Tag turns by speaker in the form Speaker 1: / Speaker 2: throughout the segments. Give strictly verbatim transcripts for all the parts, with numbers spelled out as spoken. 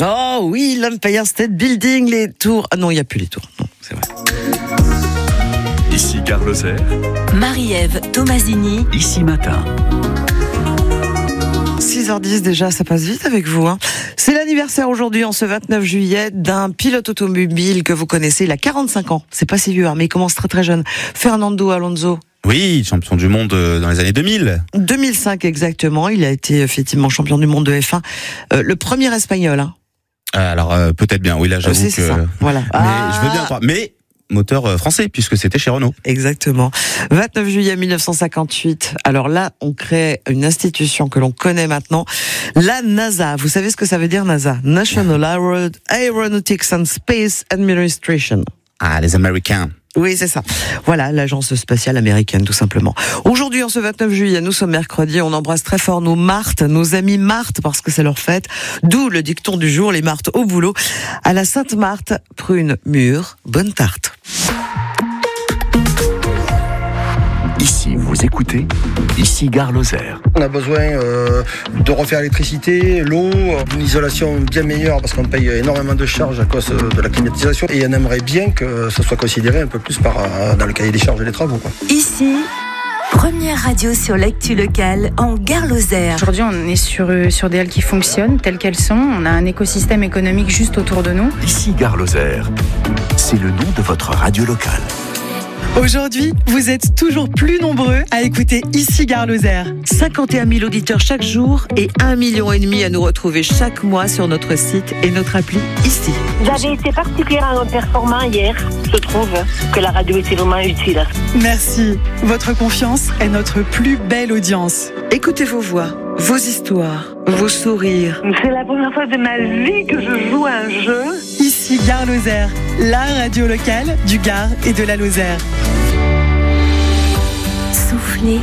Speaker 1: Oh oui, l'Empire State Building, les tours. Ah non, il n'y a plus les tours. Non, c'est vrai.
Speaker 2: Ici Gare Lozère.
Speaker 3: Marie-Ève Tomasini.
Speaker 2: Ici Matin.
Speaker 1: six heures dix déjà, ça passe vite avec vous. Hein. C'est l'anniversaire aujourd'hui, en ce vingt-neuf juillet, d'un pilote automobile que vous connaissez. Il a quarante-cinq ans. C'est pas si vieux, hein, mais il commence très très jeune. Fernando Alonso.
Speaker 4: Oui, champion du monde dans les années deux mille.
Speaker 1: deux mille cinq exactement. Il a été effectivement champion du monde de F un. Euh, le premier espagnol. Hein.
Speaker 4: Alors euh, peut-être bien. Oui, là j'avoue
Speaker 1: c'est,
Speaker 4: que.
Speaker 1: c'est ça. Voilà.
Speaker 4: Mais
Speaker 1: ah.
Speaker 4: je veux bien croire. Mais moteur français, puisque c'était chez Renault.
Speaker 1: Exactement. vingt-neuf juillet mille neuf cent cinquante-huit. Alors là, on crée une institution que l'on connaît maintenant, la NASA. Vous savez ce que ça veut dire, NASA? National Aeronautics and Space Administration.
Speaker 4: Ah, les Américains.
Speaker 1: Oui, c'est ça. Voilà, l'agence spatiale américaine, tout simplement. Aujourd'hui, en ce vingt-neuf juillet, nous sommes mercredi, on embrasse très fort nos Marthes, nos amis Marthes, parce que c'est leur fête. D'où le dicton du jour, les Marthes au boulot. À la Sainte-Marthe, prune mûre, bonne tarte.
Speaker 2: Ici, vous écoutez, ici Gare Lozère.
Speaker 5: On a besoin euh, de refaire l'électricité, l'eau, une isolation bien meilleure parce qu'on paye énormément de charges à cause de la climatisation et on aimerait bien que ça soit considéré un peu plus par, dans le cahier des charges des travaux. Quoi.
Speaker 3: Ici, première radio sur l'actu locale en Gare Lozère.
Speaker 6: Aujourd'hui, on est sur, sur des halles qui fonctionnent telles qu'elles sont. On a un écosystème économique juste autour de nous.
Speaker 2: Ici Gare Lozère, c'est le nom de votre radio locale.
Speaker 7: Aujourd'hui, vous êtes toujours plus nombreux à écouter Ici Gare Lozère.
Speaker 1: cinquante et un mille auditeurs chaque jour et un million et demi à nous retrouver chaque mois sur notre site et notre appli Ici.
Speaker 8: Vous avez été particulièrement performant hier. Je trouve que la radio était vraiment utile.
Speaker 7: Merci. Votre confiance est notre plus belle audience.
Speaker 1: Écoutez vos voix, vos histoires, vos sourires.
Speaker 8: C'est la première fois de ma vie que je joue à un jeu.
Speaker 7: Ici Gare Lozère, la radio locale du Gard et de la Lozère.
Speaker 3: Soufflez,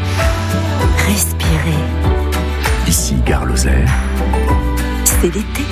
Speaker 3: respirez.
Speaker 2: Ici Gare Lozère.
Speaker 3: C'est l'été.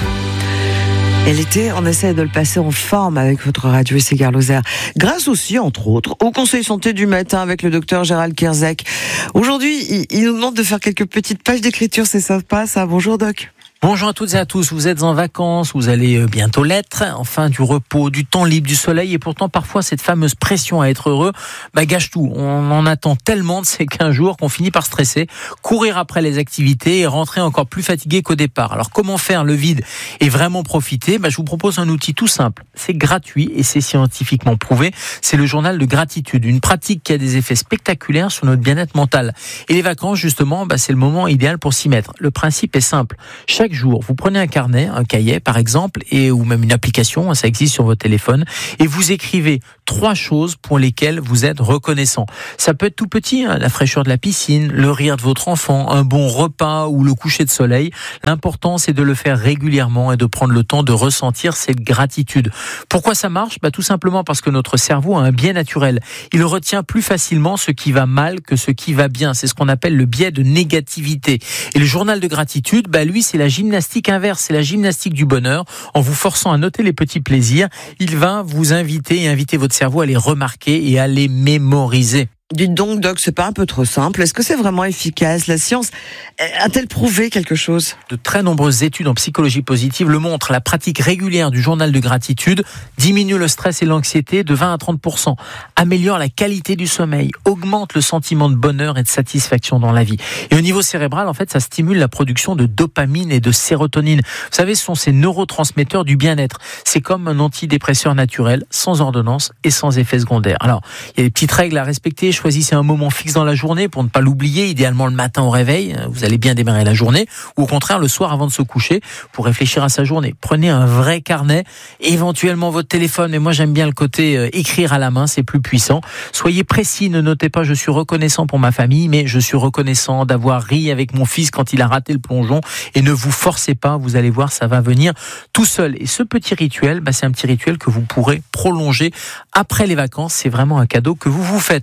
Speaker 1: Et l'été, on essaie de le passer en forme avec votre radio Ici Gare Lozère. Grâce aussi, entre autres, au Conseil Santé du matin avec le docteur Gérald Kierzek. Aujourd'hui, il, il nous demande de faire quelques petites pages d'écriture, c'est sympa ça. Bonjour doc.
Speaker 9: Bonjour à toutes et à tous, vous êtes en vacances, vous allez bientôt l'être, enfin du repos, du temps libre, du soleil, et pourtant parfois cette fameuse pression à être heureux, bah gâche tout. On en attend tellement de ces quinze jours qu'on finit par stresser, courir après les activités et rentrer encore plus fatigué qu'au départ. Alors comment faire le vide et vraiment profiter? Bah, je vous propose un outil tout simple, c'est gratuit et c'est scientifiquement prouvé, c'est le journal de gratitude, une pratique qui a des effets spectaculaires sur notre bien-être mental. Et les vacances justement, bah, c'est le moment idéal pour s'y mettre. Le principe est simple, chaque jour, vous prenez un carnet, un cahier par exemple, et ou même une application, ça existe sur votre téléphone, et vous écrivez trois choses pour lesquelles vous êtes reconnaissant. Ça peut être tout petit, hein, la fraîcheur de la piscine, le rire de votre enfant, un bon repas ou le coucher de soleil. L'important, c'est de le faire régulièrement et de prendre le temps de ressentir cette gratitude. Pourquoi ça marche? Bah, tout simplement parce que notre cerveau a un biais naturel. Il retient plus facilement ce qui va mal que ce qui va bien. C'est ce qu'on appelle le biais de négativité. Et le journal de gratitude, bah, lui, c'est la gymnastique inverse, c'est la gymnastique du bonheur. En vous forçant à noter les petits plaisirs, il va vous inviter et inviter votre cerveau à les remarquer et à les mémoriser.
Speaker 1: Dites donc, Doc, c'est pas un peu trop simple? Est-ce que c'est vraiment efficace? La science a-t-elle prouvé quelque chose?
Speaker 9: De très nombreuses études en psychologie positive le montrent. La pratique régulière du journal de gratitude diminue le stress et l'anxiété de vingt à trente pour cent, améliore la qualité du sommeil, augmente le sentiment de bonheur et de satisfaction dans la vie. Et au niveau cérébral, en fait, ça stimule la production de dopamine et de sérotonine. Vous savez, ce sont ces neurotransmetteurs du bien-être. C'est comme un antidépresseur naturel, sans ordonnance et sans effet secondaire. Alors, il y a des petites règles à respecter. Choisissez un moment fixe dans la journée pour ne pas l'oublier, idéalement le matin au réveil, vous allez bien démarrer la journée, ou au contraire le soir avant de se coucher pour réfléchir à sa journée. Prenez un vrai carnet, éventuellement votre téléphone, mais moi j'aime bien le côté euh, écrire à la main, c'est plus puissant. Soyez précis, ne notez pas je suis reconnaissant pour ma famille, mais je suis reconnaissant d'avoir ri avec mon fils quand il a raté le plongeon, et ne vous forcez pas, vous allez voir, ça va venir tout seul. Et ce petit rituel, bah, c'est un petit rituel que vous pourrez prolonger après les vacances, c'est vraiment un cadeau que vous vous faites. Allez, bonne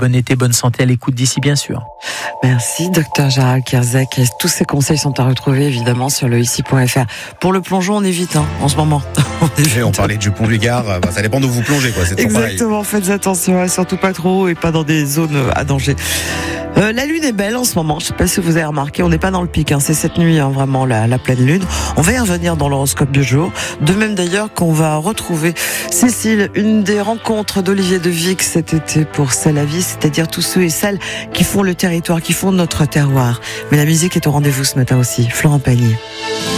Speaker 9: bon été, bonne santé à l'écoute d'ici, bien sûr.
Speaker 1: Merci, docteur Gérald Kierzek. Et tous ces conseils sont à retrouver évidemment sur le ici point f r. Pour le plongeon, on évite hein, en ce moment.
Speaker 4: on, évite. on parlait du pont du Gard, bah, ça dépend d'où vous plongez, quoi. C'est
Speaker 1: exactement, pareil. Faites attention, surtout pas trop et pas dans des zones à danger. Euh, la lune est belle en ce moment, je sais pas si vous avez remarqué, on n'est pas dans le pic, hein. C'est cette nuit hein, vraiment la, la pleine lune. On va y revenir dans l'horoscope du jour, de même d'ailleurs qu'on va retrouver Cécile, une des rencontres d'Olivier de Vic cet été pour C'est la vie, c'est-à-dire tous ceux et celles qui font le territoire, qui font notre terroir. Mais la musique est au rendez-vous ce matin aussi, Florent Pagny.